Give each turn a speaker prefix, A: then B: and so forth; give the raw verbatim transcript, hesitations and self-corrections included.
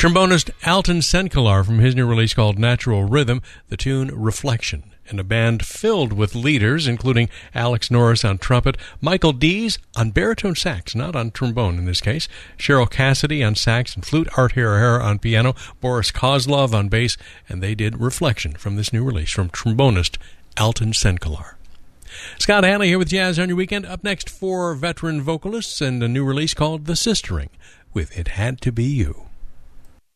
A: Trombonist Alton Senkelar from his new release called Natural Rhythm, the tune Reflection. And a band filled with leaders, including Alex Norris on trumpet, Michael Dees on baritone sax, not on trombone in this case, Cheryl Cassidy on sax and flute, Art Harahara on piano, Boris Kozlov on bass, and they did Reflection from this new release from trombonist Alton Senkelar. Scott Hanley here with Jazz on Your Weekend. Up next, four veteran vocalists and a new release called The Sistering with It Had to Be You.